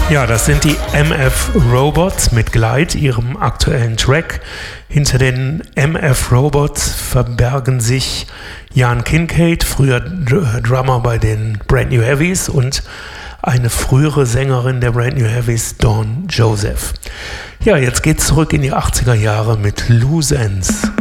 Ja, das sind die MF Robots mit Glide, ihrem aktuellen Track. Hinter den MF Robots verbergen sich Jan Kincaid, früher Drummer bei den Brand New Heavies, und eine frühere Sängerin der Brand New Heavies, Dawn Joseph. Ja, jetzt geht's zurück in die 80er Jahre mit Loose Ends.